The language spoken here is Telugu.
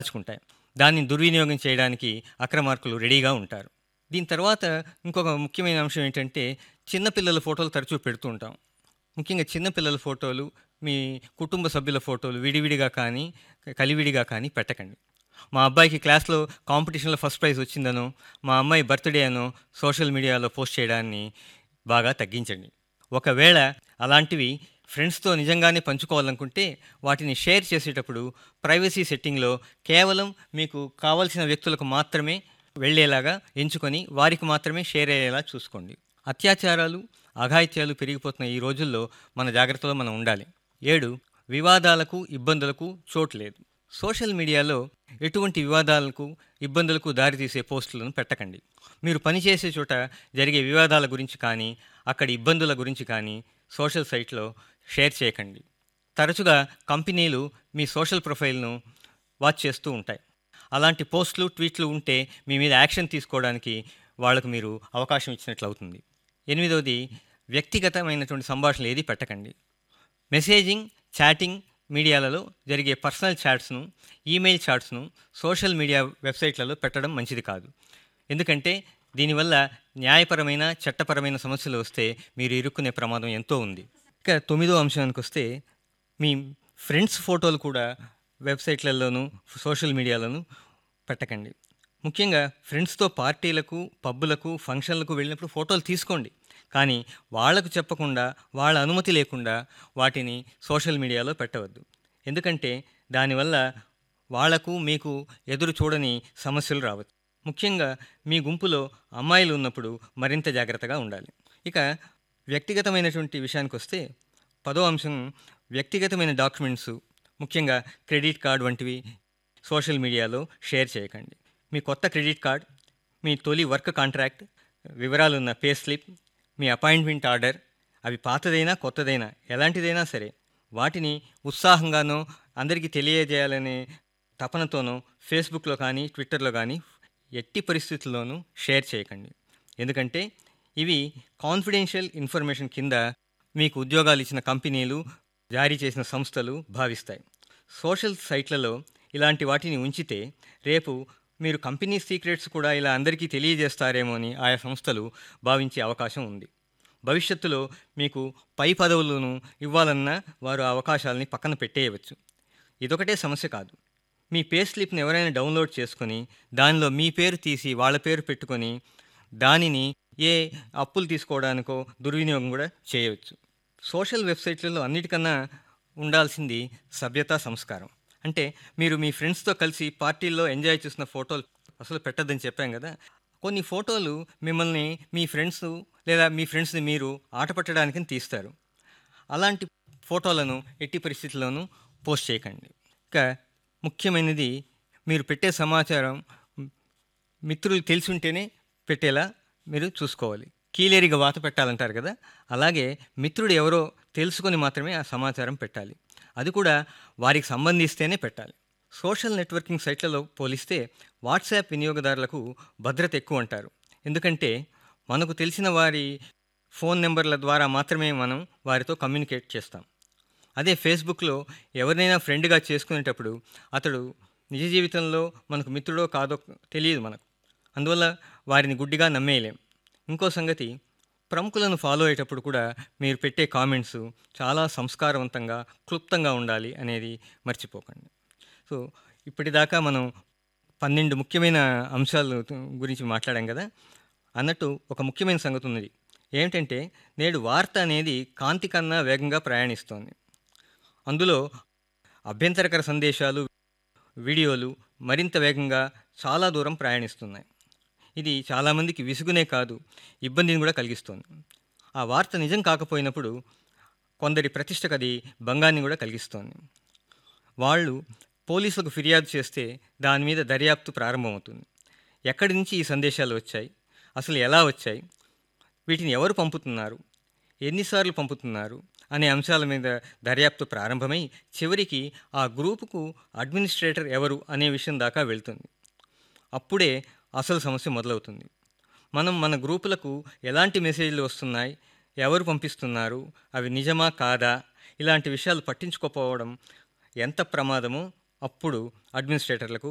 దాచుకుంటాయి. దాన్ని దుర్వినియోగం చేయడానికి అక్రమార్కులు రెడీగా ఉంటారు. దీని తర్వాత ఇంకొక ముఖ్యమైన అంశం ఏంటంటే, చిన్న పిల్లల ఫోటోలు తరచూ పెడుతూ ఉంటాం. ముఖ్యంగా చిన్న పిల్లల ఫోటోలు, మీ కుటుంబ సభ్యుల ఫోటోలు విడివిడిగా కానీ, కలివిడిగా కానీ పెట్టకండి. మా అబ్బాయికి క్లాస్‌లో కాంపిటీషన్‌లో ఫస్ట్ ప్రైజ్ వచ్చిందనో, మా అమ్మాయి బర్త్‌డే అనో సోషల్ మీడియాలో పోస్ట్ చేయడాన్ని బాగా తగ్గించండి. ఒకవేళ అలాంటివి ఫ్రెండ్స్‌తో నిజంగానే పంచుకోవాలనుకుంటే, వాటిని షేర్ చేసేటప్పుడు ప్రైవసీ సెట్టింగ్‌లో కేవలం మీకు కావాల్సిన వ్యక్తులకు మాత్రమే వెళ్ళేలాగా ఎంచుకొని, వారికి మాత్రమే షేర్ అయ్యేలా చూసుకోండి. అత్యాచారాలు, అఘాయిత్యాలు పెరిగిపోతున్న ఈ రోజుల్లో మన జాగ్రత్తలో మనం ఉండాలి. 7. వివాదాలకు, ఇబ్బందులకు చోటు లేదు. సోషల్ మీడియాలో ఎటువంటి వివాదాలకు, ఇబ్బందులకు దారితీసే పోస్టులను పెట్టకండి. మీరు పనిచేసే చోట జరిగే వివాదాల గురించి కానీ, అక్కడి ఇబ్బందుల గురించి కానీ సోషల్ సైట్‌లో షేర్ చేయకండి. తరచుగా కంపెనీలు మీ సోషల్ ప్రొఫైల్‌ను వాచ్ చేస్తూ ఉంటాయి. అలాంటి పోస్టులు, ట్వీట్లు ఉంటే మీ మీద యాక్షన్ తీసుకోవడానికి వాళ్ళకు మీరు అవకాశం ఇచ్చినట్లవుతుంది. 8. వ్యక్తిగతమైనటువంటి సంభాషణలు ఏది పెట్టకండి. మెసేజింగ్, చాటింగ్ మీడియాలలో జరిగే పర్సనల్ చాట్స్‌ను, ఈమెయిల్ చాట్స్‌ను సోషల్ మీడియా వెబ్‌సైట్‌లలో పెట్టడం మంచిది కాదు. ఎందుకంటే దీనివల్ల న్యాయపరమైన, చట్టపరమైన సమస్యలు వస్తే మీరు ఇరుక్కునే ప్రమాదం ఎంతో ఉంది. ఇక 9వ అంశానికొస్తే, మీ ఫ్రెండ్స్ ఫోటోలు కూడా వెబ్‌సైట్‌లలోనూ, సోషల్ మీడియాలోనూ పెట్టకండి. ముఖ్యంగా ఫ్రెండ్స్‌తో పార్టీలకు, పబ్బులకు, ఫంక్షన్‌లకు వెళ్ళినప్పుడు ఫోటోలు తీసుకోండి. కానీ వాళ్ళకు చెప్పకుండా, వాళ్ళ అనుమతి లేకుండా వాటిని సోషల్ మీడియాలో పెట్టవద్దు. ఎందుకంటే దానివల్ల వాళ్లకు, మీకు ఎదురు చూడని సమస్యలు రావచ్చు. ముఖ్యంగా మీ గుంపులో అమ్మాయిలు ఉన్నప్పుడు మరింత జాగ్రత్తగా ఉండాలి. ఇక వ్యక్తిగతమైనటువంటి విషయానికొస్తే, 10వ అంశం, వ్యక్తిగతమైన డాక్యుమెంట్స్, ముఖ్యంగా క్రెడిట్ కార్డ్ వంటివి సోషల్ మీడియాలో షేర్ చేయకండి. మీ కొత్త క్రెడిట్ కార్డ్, మీ తొలి వర్క్ కాంట్రాక్ట్ వివరాలున్న పే స్లిప్, మీ అపాయింట్మెంట్ ఆర్డర్, అవి పాతదైనా, కొత్తదైనా, ఎలాంటిదైనా సరే, వాటిని ఉత్సాహంగానో, అందరికీ తెలియజేయాలనే తపనతోనో ఫేస్బుక్‌లో కానీ, ట్విట్టర్‌లో కానీ ఎట్టి పరిస్థితుల్లోనూ షేర్ చేయకండి. ఎందుకంటే ఇవి కాన్ఫిడెన్షియల్ ఇన్ఫర్మేషన్ కింద మీకు ఉద్యోగాలు ఇచ్చిన కంపెనీలు, జారీ చేసిన సంస్థలు భావిస్తాయి. సోషల్ సైట్లలో ఇలాంటి వాటిని ఉంచితే రేపు మీరు కంపెనీ సీక్రెట్స్ కూడా ఇలా అందరికీ తెలియజేస్తారేమో అని ఆయా సంస్థలు భావించే అవకాశం ఉంది. భవిష్యత్తులో మీకు పై పదవులను ఇవ్వాలన్నా వారు ఆ అవకాశాలని పక్కన పెట్టేయవచ్చు. ఇదొకటే సమస్య కాదు. మీ పే స్లిప్‌ని ఎవరైనా డౌన్లోడ్ చేసుకొని, దానిలో మీ పేరు తీసి వాళ్ళ పేరు పెట్టుకొని, దానిని ఏ అప్పులు తీసుకోవడానికో దుర్వినియోగం కూడా చేయవచ్చు. సోషల్ వెబ్‌సైట్‌లలో అన్నిటికన్నా ఉండాల్సింది సభ్యత, సంస్కారం. అంటే మీరు మీ ఫ్రెండ్స్‌తో కలిసి పార్టీల్లో ఎంజాయ్ చేసిన ఫోటోలు అసలు పెట్టొద్దని చెప్పాం కదా! కొన్ని ఫోటోలు మిమ్మల్ని మీ ఫ్రెండ్స్ లేదా మీ ఫ్రెండ్స్‌ని మీరు ఆట పట్టడానికని తీస్తారు. అలాంటి ఫోటోలను ఎట్టి పరిస్థితుల్లోనూ పోస్ట్ చేయకండి. ఇక ముఖ్యమైనది, మీరు పెట్టే సమాచారం మిత్రులు తెలిసుంటేనే పెట్టేలా మీరు చూసుకోవాలి. కీలేరిగా వాత పెట్టాలంటారు కదా! అలాగే మిత్రుడు ఎవరో తెలుసుకొని మాత్రమే ఆ సమాచారం పెట్టాలి. అది కూడా వారికి సంబంధిస్తేనే పెట్టాలి. సోషల్ నెట్వర్కింగ్ సైట్లలో పోలిస్తే వాట్సాప్ వినియోగదారులకు భద్రత ఎక్కువ అంటారు. ఎందుకంటే మనకు తెలిసిన వారి ఫోన్ నెంబర్ల ద్వారా మాత్రమే మనం వారితో కమ్యూనికేట్ చేస్తాం. అదే ఫేస్బుక్‌లో ఎవరినైనా ఫ్రెండ్‌గా చేసుకునేటప్పుడు అతడు నిజ జీవితంలో మనకు మిత్రుడో కాదో తెలియదు మనకు. అందువల్ల వారిని గుడ్డిగా నమ్మేయలేం. ఇంకో సంగతి, ప్రముఖులను ఫాలో అయ్యేటప్పుడు కూడా మీరు పెట్టే కామెంట్స్ చాలా సంస్కారవంతంగా, క్లుప్తంగా ఉండాలి అనేది మర్చిపోకండి. సో, ఇప్పటిదాకా మనం 12 ముఖ్యమైన అంశాలు గురించి మాట్లాడాం కదా! అన్నట్టు ఒక ముఖ్యమైన సంగతి ఉన్నది. ఏమిటంటే, నేడు వార్త అనేది కాంతి కన్నా వేగంగా ప్రయాణిస్తోంది. అందులో అభ్యంతరకర సందేశాలు, వీడియోలు మరింత వేగంగా చాలా దూరం ప్రయాణిస్తున్నాయి. ఇది చాలామందికి విసుగునే కాదు, ఇబ్బందిని కూడా కలిగిస్తోంది. ఆ వార్త నిజం కాకపోయినప్పుడు కొందరి ప్రతిష్టకు అది భంగాన్ని కూడా కలిగిస్తోంది. వాళ్ళు పోలీసులకు ఫిర్యాదు చేస్తే దాని మీద దర్యాప్తు ప్రారంభమవుతుంది. ఎక్కడి నుంచి ఈ సందేశాలు వచ్చాయి, అసలు ఎలా వచ్చాయి, వీటిని ఎవరు పంపుతున్నారు, ఎన్నిసార్లు పంపుతున్నారు అనే అంశాల మీద దర్యాప్తు ప్రారంభమై చివరికి ఆ గ్రూపుకు అడ్మినిస్ట్రేటర్ ఎవరు అనే విషయం దాకా వెళ్తుంది. అప్పుడే అసలు సమస్య మొదలవుతుంది. మనం మన గ్రూపులకు ఎలాంటి మెసేజ్లు వస్తున్నాయి, ఎవరు పంపిస్తున్నారు, అవి నిజమా కాదా, ఇలాంటి విషయాలు పట్టించుకోకపోవడం ఎంత ప్రమాదమో అప్పుడు అడ్మినిస్ట్రేటర్లకు